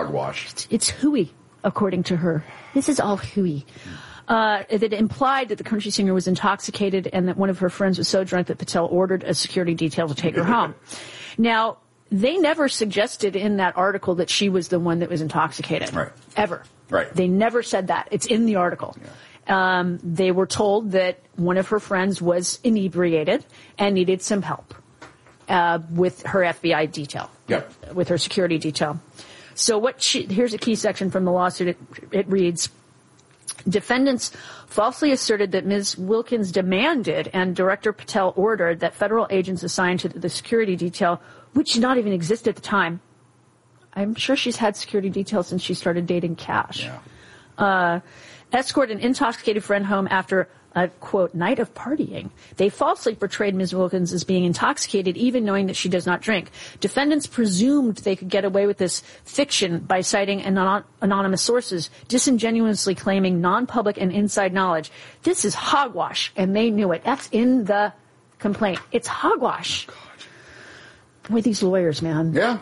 hogwash. It's hooey, according to her. This is all hooey. That implied that the country singer was intoxicated and that one of her friends was so drunk that Patel ordered a security detail to take her home. Now, they never suggested in that article that she was the one that was intoxicated. Right. Ever. Right. They never said that. It's in the article. Yeah. They were told that one of her friends was inebriated and needed some help with her FBI detail. Yep. With her security detail. So here's a key section from the lawsuit. It reads, defendants falsely asserted that Ms. Wilkins demanded and Director Patel ordered that federal agents assigned to the security detail, which did not even exist at the time. I'm sure she's had security detail since she started dating Cash. Yeah. Escort an intoxicated friend home after a, quote, night of partying. They falsely portrayed Ms. Wilkins as being intoxicated, even knowing that she does not drink. Defendants presumed they could get away with this fiction by citing anonymous sources, disingenuously claiming non-public and inside knowledge. This is hogwash, and they knew it. That's in the complaint. It's hogwash. Boy, these lawyers, man. Yeah.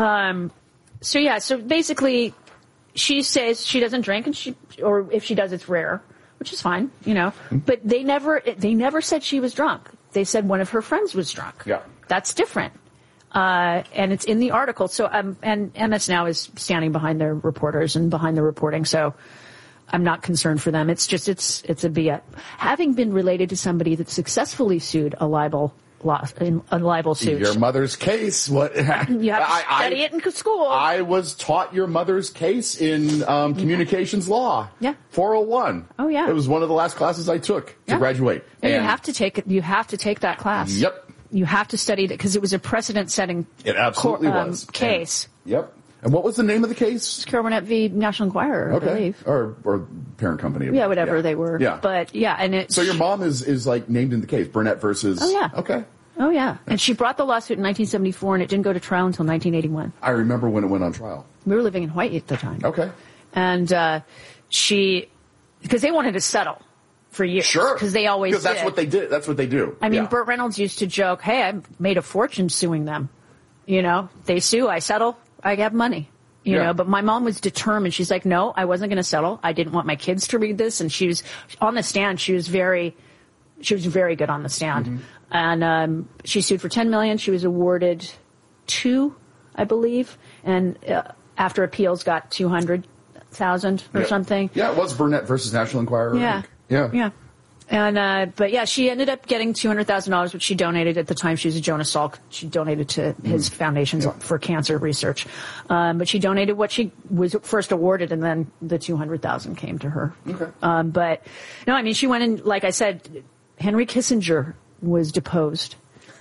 So basically, she says she doesn't drink, or if she does, it's rare, which is fine, But they never said she was drunk. They said one of her friends was drunk. Yeah. That's different. And it's in the article. So, and MS Now is standing behind their reporters and behind the reporting. So I'm not concerned for them. It's just, it's a BS. Having been related to somebody that successfully sued a libel suit. Your mother's case. What? You have to study it in school. I was taught your mother's case in communications law. Yeah. 401. Oh yeah. It was one of the last classes I took to graduate. And you have to take it. You have to take that class. Yep. You have to study it because it was a precedent-setting. It absolutely was case. Yep. And what was the name of the case? Carol Burnett v. National Enquirer, I believe. Or parent company. Yeah, whatever they were. Yeah. But, yeah. And so your mom is like named in the case, Burnett versus... Oh, yeah. Okay. Oh, yeah. And she brought the lawsuit in 1974, and it didn't go to trial until 1981. I remember when it went on trial. We were living in Hawaii at the time. Okay. And because they wanted to settle for years. Sure. Because they always did. Because that's what they did. That's what they do. I mean, Burt Reynolds used to joke, hey, I made a fortune suing them. They sue, I settle, I have money. You know, but my mom was determined. She's like, no, I wasn't going to settle. I didn't want my kids to read this. And she was on the stand. She was very good on the stand. Mm-hmm. And she sued for $10 million. She was awarded $2 million, I believe. And after appeals, got $200,000 or something. Yeah, it was Burnett versus National Enquirer. Yeah. Yeah. And, but yeah, she ended up getting $200,000, which she donated at the time. She was a Jonas Salk. She donated to his foundations for cancer research. But she donated what she was first awarded, and then the $200,000 came to her. Okay. But no, I mean, she went in, like I said, Henry Kissinger was deposed.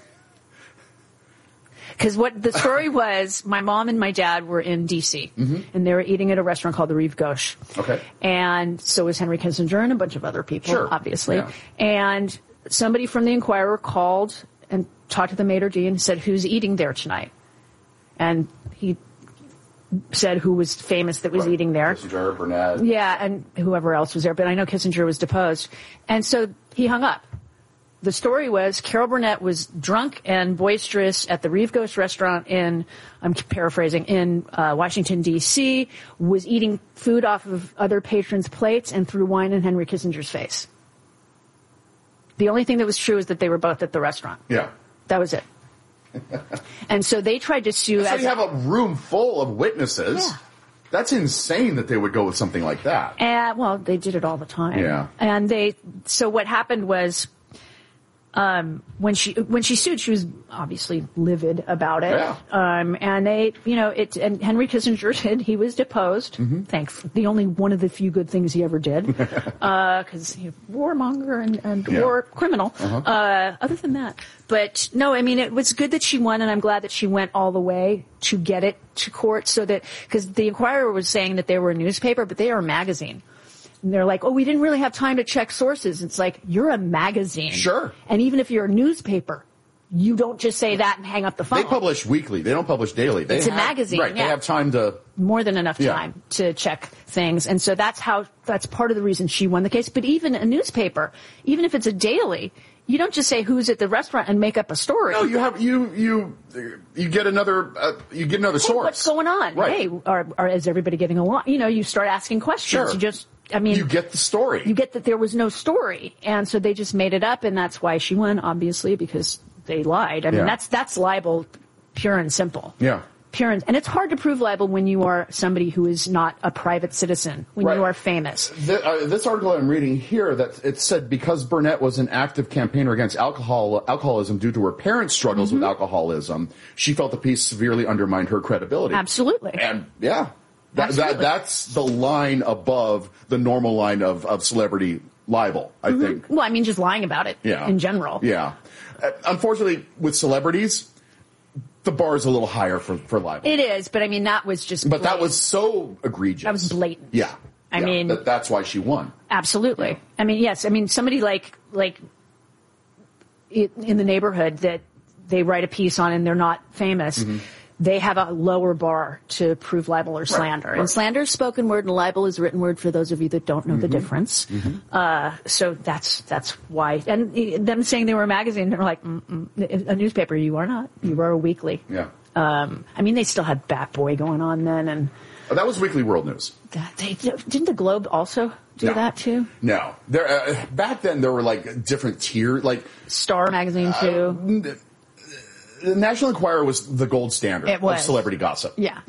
Because what the story was, my mom and my dad were in D.C., and they were eating at a restaurant called the Rive Gauche. Okay. And so was Henry Kissinger and a bunch of other people, obviously. Yeah. And somebody from the Enquirer called and talked to the maitre d' and said, who's eating there tonight? And he said who was famous that was eating there. Kissinger, Burnett. Yeah, and whoever else was there. But I know Kissinger was deposed. And so he hung up. The story was Carol Burnett was drunk and boisterous at the Rive Gauche restaurant I'm paraphrasing, in Washington, D.C., was eating food off of other patrons' plates and threw wine in Henry Kissinger's face. The only thing that was true is that they were both at the restaurant. Yeah. That was it. And so they tried to sue. So you have a room full of witnesses. Yeah. That's insane that they would go with something like that. Well, they did it all the time. Yeah. And so what happened was, when she sued, she was obviously livid about it. Yeah. And and Henry Kissinger he was deposed. Thankfully, the only one of the few good things he ever did. Cause he was warmonger and war criminal. Other than that. But no, I mean, it was good that she won, and I'm glad that she went all the way to get it to court cause the Enquirer was saying that they were a newspaper, but they are a magazine. And they're like, oh, we didn't really have time to check sources. It's like, you're a magazine. Sure. And even if you're a newspaper, you don't just say that and hang up the phone. They publish weekly. They don't publish daily. It's a magazine. Right. Yeah. They have time to... More than enough time to check things. And so that's part of the reason she won the case. But even a newspaper, even if it's a daily, You don't just say who's at the restaurant and make up a story. No, you get another source. What's going on? Right. Hey, is everybody getting along? You start asking questions. Sure. You get the story. You get that there was no story, and so they just made it up, and that's why she won, obviously, because they lied. I mean, that's libel, pure and simple. Yeah. And it's hard to prove libel when you are somebody who is not a private citizen, when you are famous. This article I'm reading here, that it said because Burnett was an active campaigner against alcoholism due to her parents' struggles with alcoholism, she felt the piece severely undermined her credibility. Absolutely. And that's the line above the normal line of celebrity libel, I think. Well, I mean, just lying about it in general. Yeah. Unfortunately, with celebrities, the bar is a little higher for libel. It is, but I mean, that was just blatant. But that was so egregious. That was blatant. Yeah. I mean, that's why she won. Absolutely. Yeah. I mean, yes. I mean, somebody like in the neighborhood that they write a piece on and they're not famous, they have a lower bar to prove libel or slander. Right. And slander is spoken word and libel is written word for those of you that don't know the difference. So that's why. And them saying they were a magazine, they're like, a newspaper. You are not. You are a weekly. Yeah. I mean, they still had Bat Boy going on then. And that was Weekly World News. Didn't the Globe also do that too? No. Back then there were like different tiers, like Star Magazine too. The National Enquirer was the gold standard of celebrity gossip. Yeah.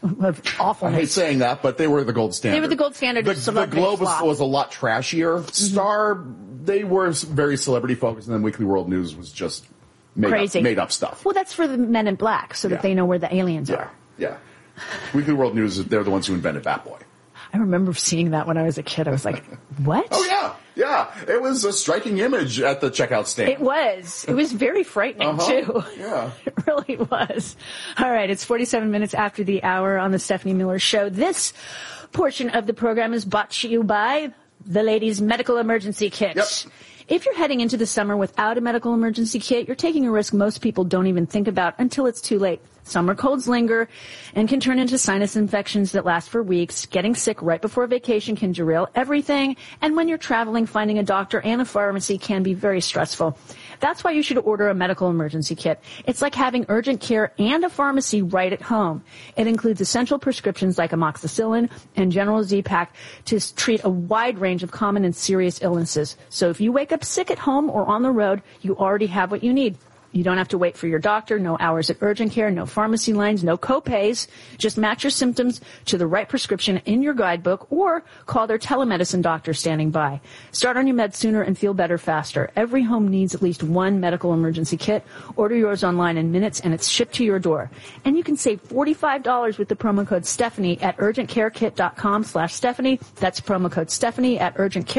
Awful. I hate saying that, but they were the gold standard. They were the gold standard. The Globe was a lot trashier. Star, they were very celebrity focused, and then Weekly World News was just made up stuff. Well, that's for the Men in Black, so that they know where the aliens are. Yeah. Weekly World News, they're the ones who invented Bat Boy. I remember seeing that when I was a kid. I was like, what? Oh, yeah. Yeah. It was a striking image at the checkout stand. It was. It was very frightening, too. Yeah. It really was. All right. It's 47 minutes after the hour on the Stephanie Miller Show. This portion of the program is brought to you by the Ladies Medical Emergency Kit. Yep. If you're heading into the summer without a medical emergency kit, you're taking a risk most people don't even think about until it's too late. Summer colds linger and can turn into sinus infections that last for weeks. Getting sick right before vacation can derail everything. And when you're traveling, finding a doctor and a pharmacy can be very stressful. That's why you should order a medical emergency kit. It's like having urgent care and a pharmacy right at home. It includes essential prescriptions like amoxicillin and General Z-Pak to treat a wide range of common and serious illnesses. So if you wake up sick at home or on the road, you already have what you need. You don't have to wait for your doctor, no hours at urgent care, no pharmacy lines, no co-pays. Just match your symptoms to the right prescription in your guidebook or call their telemedicine doctor standing by. Start on your meds sooner and feel better faster. Every home needs at least one medical emergency kit. Order yours online in minutes and it's shipped to your door. And you can save $45 with the promo code Stephanie at urgentcarekit.com/Stephanie. That's promo code Stephanie at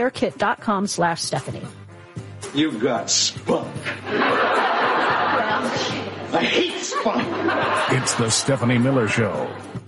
urgentcarekit.com/Stephanie. You've got spunk. I hate spunk. It's the Stephanie Miller Show.